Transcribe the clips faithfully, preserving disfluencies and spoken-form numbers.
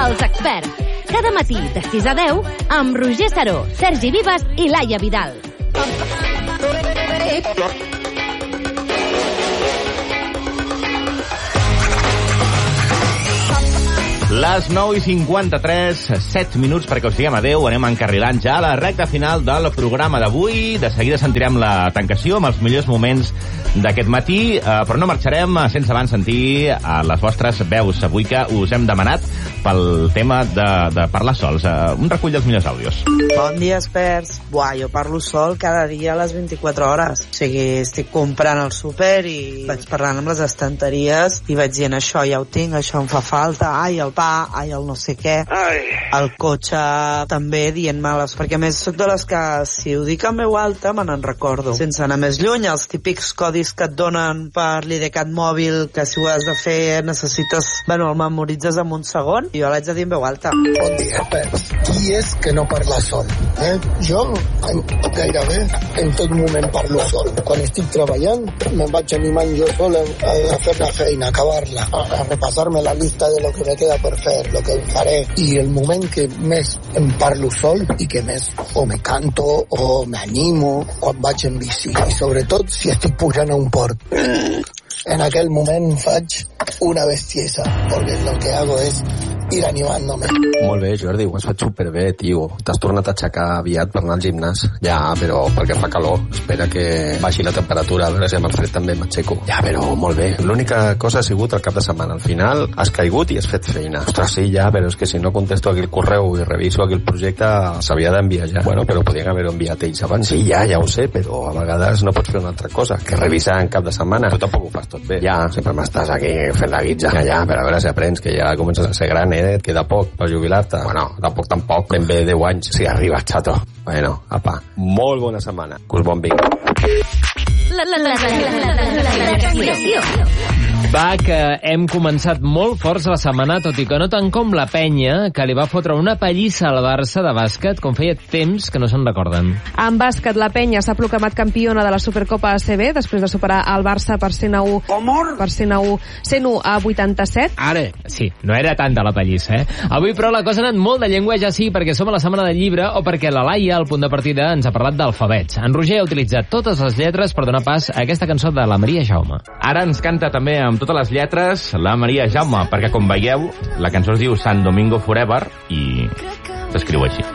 Els experts. Cada matí de sis a deu amb Roger Saró, Sergi Vives i Laia Vidal. Les nou i cinquanta-tres, set minuts perquè us diguem adeu. Anem encarrilant ja la recta final del programa d'avui. De seguida sentirem la tancació amb els millors moments d'aquest matí, eh, però no marxarem sense abans sentir eh, les vostres veus avui que us hem demanat pel tema de, de parlar sols. Eh, un recull dels millors àudios. Bon dia, experts. Buah, jo parlo sol cada dia a les vint-i-quatre hores. O sigui, estic comprant al súper i vaig parlant amb les estanteries i vaig dient això ja ho tinc, això em fa falta, ai, el pa, ai, el no sé què. Ai. El cotxe també dient-me les... Perquè a més soc de les que si ho dic en veu alta me n'en recordo. Sense anar més lluny, els típics codis que et donen per l'I D CAT mòbil, que si ho has de fer necessites... Bueno, el memoritzes en un segon i jo l'haig de dir en veu alta. Bon dia, experts. Qui és que no parla sol? Eh? Jo en, gairebé en tot moment parlo sol. Quan estic treballant me'n vaig animant jo sol a, a fer la feina, a acabar-la, a, a repassar-me la lista de lo que me queda per fer, lo que faré. I el moment que més em parlo sol i que més o me canto o m'animo quan vaig en bici. I sobretot si estic pujant a un port. En aquel moment faig una bestiesa, porque lo que hago es ir animándome. Molt bé, Jordi, ho has fet superbé, tio. T'has tornat a aixecar aviat per anar al gimnàs. Ja, però perquè fa calor. Espera que baixi la temperatura, a veure si amb el fred també m'aixeco. Ja, però molt bé. L'única cosa ha sigut el cap de setmana. Al final has caigut i has fet feina. Ostres, sí, ja, però és que si no contesto aquí el correu i reviso aquí el projecte, s'havia d'enviar ja. Bueno, però podien haver-ho enviat ells abans. Sí, ja, ja ho sé, però a vegades no pots fer una altra cosa que revisar en cap de setmana. Tu tampoc ho fas tot bé. Ja, sempre m'estàs aquí fent la guitza. Ja, ja, però a veure si aprens que ja comences a ser gran, eh? Et queda poc per jubilar-te. Bueno, tampoc, tampoc. Ben bé deu anys. Si arriba, xato. Bueno, apa. Molt bona setmana. Que us bon vinc. La, la, la, la, la, la, la, la, la, Va, que hem començat molt forts la setmana, tot i que no tant com la penya, que li va fotre una pallissa al Barça de bàsquet, com feia temps que no se'n recorden. En bàsquet, la penya s'ha proclamat campiona de la Supercopa A C B després de superar el Barça per cent a u. Per cent a u, cent u a vuitanta-set. Ara, sí, no era tanta la pallissa, eh? Avui, però, la cosa ha anat molt de llengua, ja sí, perquè som a la setmana del llibre o perquè la Laia, al punt de partida, ens ha parlat d'alfabets. En Roger ha utilitzat totes les lletres per donar pas a aquesta cançó de la Maria Jaume. Ara ens canta també amb totes les lletres la Maria Jaume, perquè com veieu la cançó es diu Sant Domingo Forever i s'escriu així.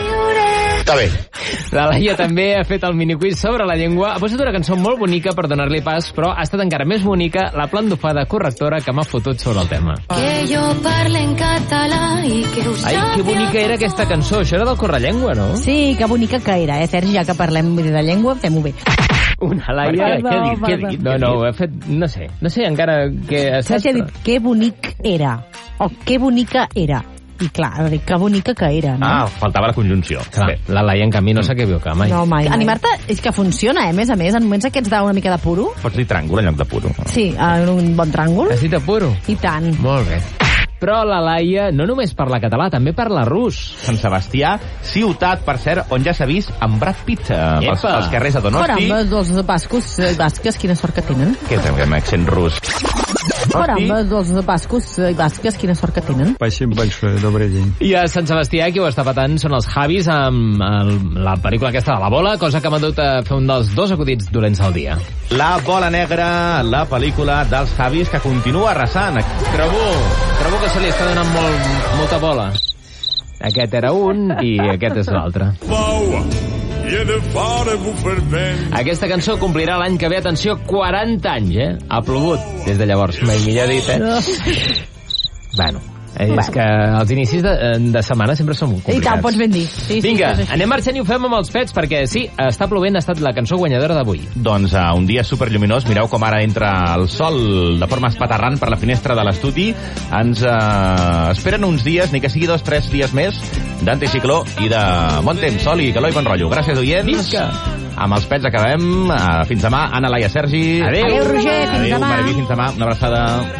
Està bé. La Laia també ha fet el miniquiz sobre la llengua, ha posat una cançó molt bonica per donar-li pas, però ha estat encara més bonica la plandofada correctora que m'ha fotut sobre el tema. Que jo parle en català i que us... Ai, que bonica era aquesta cançó, això era del Correllengua, no? Sí, que bonica que era, eh, Sergi, ja que parlem de llengua, fem-ho bé. Una Laia... Què ha dit? Què ha dit? No, no, ho he fet... No sé, no sé encara què... Sergi ha dit que bonic era, o que bonica era. I clar, ha dit que bonica que era, no? Ah, faltava la conjunció. Clar, la Laia, en canvi, no s'equivoca mai. No, mai. Animar-te és que funciona, eh? A més a més, en moments aquests d'una mica de puro. Pots dir tràngol en lloc de puro. Sí, en un bon tràngol. Has dit de puro? I tant. Molt bé. Però la Laia no només parla català, també parla rus. Sant Sebastià, ciutat, per cert, on ja s'ha vist amb Brad Pitt als, als carrers de Donosti. Caramba, els bascos, basques, quina sort que tenen. Què és amb accent rus? Caramba, els bascos i basques, quina sort que tenen. Спасибо большое, добрый день. I a Sant Sebastià qui ho està patant són els Javis amb el, la pel·lícula aquesta de la bola, cosa que m'ha dut a fer un dels dos acudits dolents al dia. La bola negra, la pel·lícula dels Javis que continua arrasant. Trobo, trobo que se li està donant molt, molta bola. Aquest era un i aquest és l'altre. Aquesta cançó complirà l'any que ve, atenció, quaranta anys, eh? Ha plogut des de llavors, mai millor dit, eh? No. Bueno, és bueno. que els inicis de, de setmana sempre són complicats. I tant, pots ben dir. Sí, Vinga, sí, anem marxant i ho fem amb els pets, perquè sí, està plovent, ha estat la cançó guanyadora d'avui. Doncs uh, un dia superlluminós, mireu com ara entra el sol de forma espaterrant per la finestra de l'estudi. Ens uh, esperen uns dies, ni que sigui dos o tres dies més, d'anticicló i de bon temps, sol i calor i bon rotllo. Gràcies, oients. Visca! Amb els pets acabem. Uh, fins demà, Anna, Laia, Sergi. Adéu. Adéu, Roger. Fins Adéu, demà. Mariví, fins demà. Una abraçada.